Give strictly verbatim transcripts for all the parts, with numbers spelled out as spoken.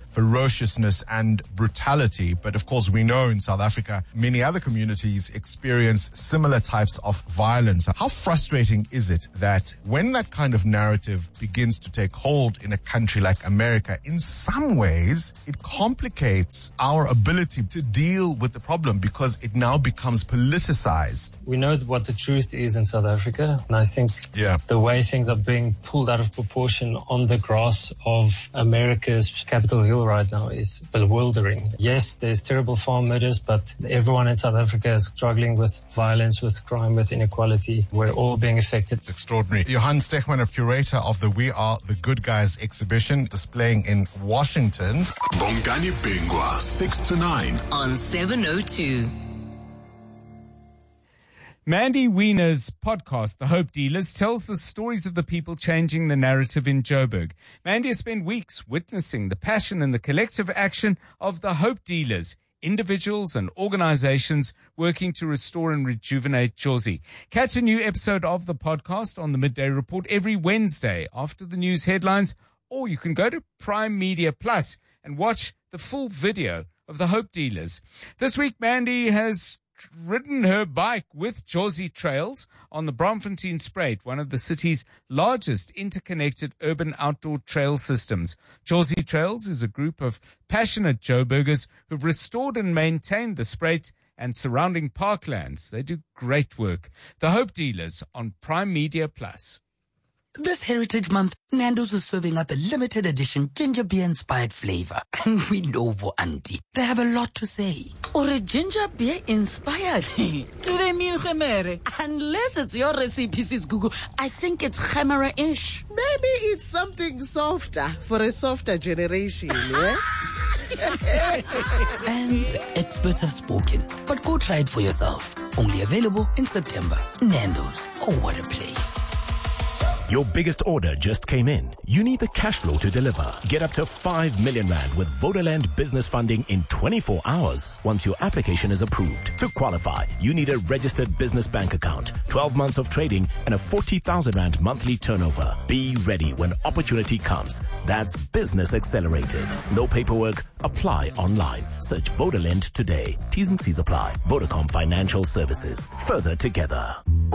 ferociousness and brutality. But of course, we know in South Africa, many other communities experience similar types of violence. How frustrating is it that when that kind of narrative begins to take hold in a country like America, in some ways, it complicates our ability to deal with the problem because it now becomes politicized? We know what the truth is in South Africa, and I think yeah. the way things are being pulled out of proportion on the grass of America's Capitol Hill right now is bewildering. Yes, there's terrible farm murders, but everyone in South Africa is struggling with violence, with crime, with inequality. We're all being affected. It's extraordinary. Johan Stegman, a curator of the We Are the Good Guys exhibition displaying in Washington. Bongani Bingwa, six to nine. On seven oh two. Mandy Wiener's podcast, The Hope Dealers, tells the stories of the people changing the narrative in Joburg. Mandy has spent weeks witnessing the passion and the collective action of the Hope Dealers, individuals and organizations working to restore and rejuvenate Jozi. Catch a new episode of the podcast on the Midday Report every Wednesday after the news headlines, or you can go to Prime Media Plus and watch the full video of the Hope Dealers. This week, Mandy has ridden her bike with Jozi Trails on the Braamfontein Spruit, one of the city's largest interconnected urban outdoor trail systems. Jozi Trails is a group of passionate Joburgers who've restored and maintained the Spruit and surrounding parklands. They do great work. The Hope Dealers on Prime Media Plus. This Heritage Month, Nando's is serving up a limited edition ginger beer inspired flavor. And we know Bo Auntie, they have a lot to say. Or a ginger beer inspired? Do they mean Gemere? Unless it's your recipe, Sis Gugu, I think it's Gemere-ish. Maybe it's something softer for a softer generation, yeah? And the experts have spoken, but go try it for yourself. Only available in September. Nando's, oh what a place. Your biggest order just came in. You need the cash flow to deliver. Get up to five million rand with Vodaland business funding in twenty-four hours once your application is approved. To qualify, you need a registered business bank account, twelve months of trading, and a forty thousand rand monthly turnover. Be ready when opportunity comes. That's Business Accelerated. No paperwork. Apply online. Search Vodaland today. T's and C's apply. Vodacom Financial Services. Further together.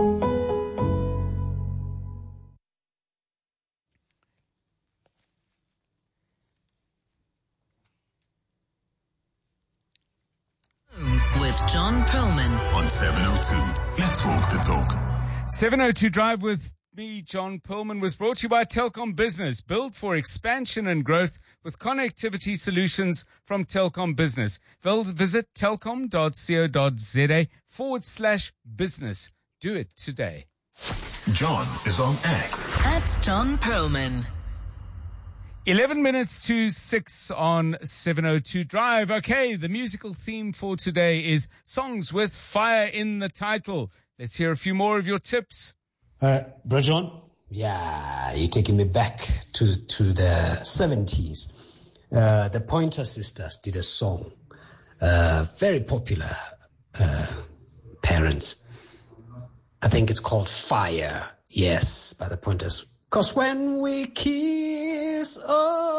With John Perlman on seven oh two. Let's walk the talk. seven oh two Drive with me, John Perlman, was brought to you by Telkom Business. Built for expansion and growth with connectivity solutions from Telkom Business. Visit telkom.co.za forward slash business. Do it today. John is on X. At John Perlman. eleven minutes to six on seven oh two Drive. Okay, the musical theme for today is songs with fire in the title. Let's hear a few more of your tips. Uh, Bro John, yeah, you're taking me back to, to the seventies. Uh, the Pointer Sisters did a song, uh, very popular, uh, parents. I think it's called Fire. Yes, by the Pointers. 'Cause when we kiss, oh,